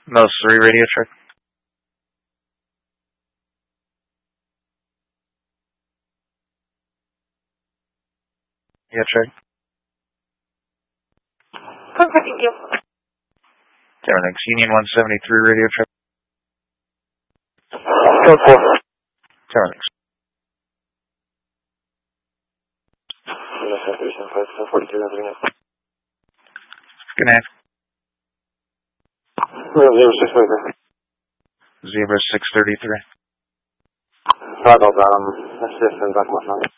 Most 3 radio check. Yeah, check. Okay, thank you. Terminix, Union 173 radio check. Code 4. Terminix. Good night. Zero 633. Zebra 633. Toggle, assist and back my phone.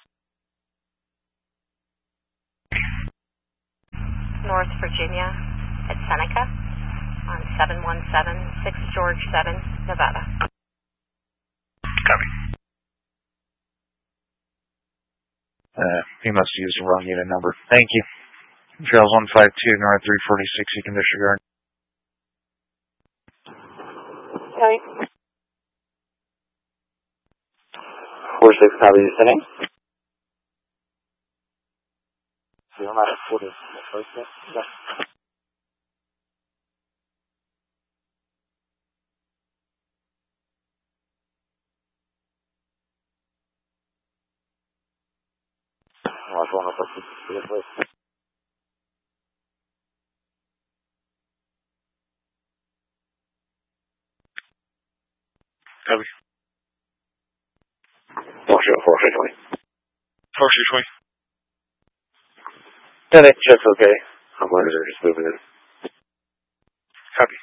North Virginia at Seneca on 717 6 George 7, Nevada. Copy. He must use the wrong unit number. Thank you. Trails 152, North 346, you can disregard. Okay. 46, copy, you sending? So you're not at 40. Yeah. I was wrong about this. Copy. 4-6-20. 4-6-20. Yeah, that's okay. I'm going to just moving in. Copy.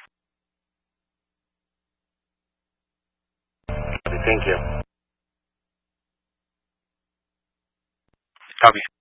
Thank you. Copy.